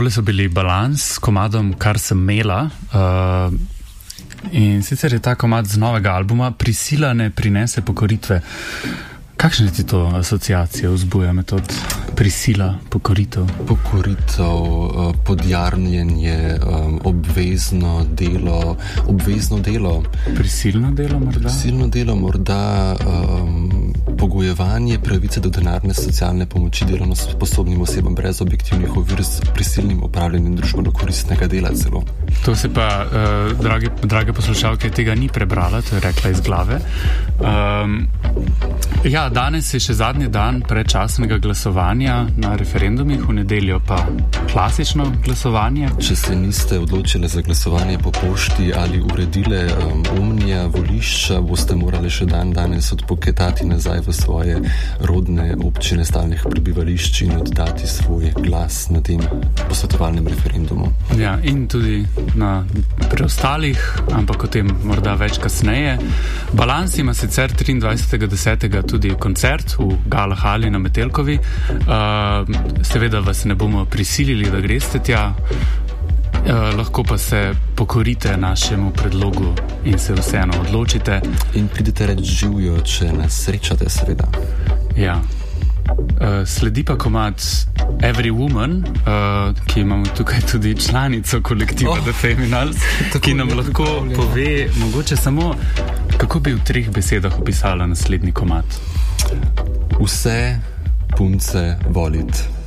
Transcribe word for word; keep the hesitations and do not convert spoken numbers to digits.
Tole so bili Balans s komadom Kar sem imela. Uh, in sicer je ta komad z novega albuma Prisila ne prinese pokoritve. Kakšne ti to asociacije vzbuja metod prisila, pokoritev? Pokoritev, podjarmljenje, obvezno delo, obvezno delo. Prisilno delo morda? Prisilno delo morda, um, pogojevanje pravice do denarne socialne pomoči delovno sposobnim osebam brez objektivnih ovir s prisilnim opravljanjem družbeno koristnega dela celo. To se pa, uh, dragi, drage poslušalke, tega ni prebrala, to je rekla iz glave. Um, ja, danes je še zadnji dan predčasnega glasovanja na referendumih, v nedeljo pa klasično glasovanje. Če se niste odločili za glasovanje po pošti ali uredile um, omnija volišča, boste morali še dan danes odpoketati nazaj v svoje rodne občine stalnih prebivališč in oddati svoj glas na tem posvetovalnem referendumu. Ja, in tudi na preostalih, ampak o tem morda več kasneje. Balans ima sicer triindvajsetega desetega tudi koncert v Gala Hali na Metelkovi. Uh, seveda vas ne bomo prisilili, da greste tja. Uh, lahko pa se pokorite našemu predlogu in se vseeno odločite. In pridite reč živijo, če nas srečate, seveda. Ja. Uh, sledi pa komad Every Woman, uh, ki imamo tukaj tudi članico kolektiva oh, The Feminals, ki nam lahko pove, mogoče samo, kako bi v treh besedah opisala naslednji komad. Vse punce volit.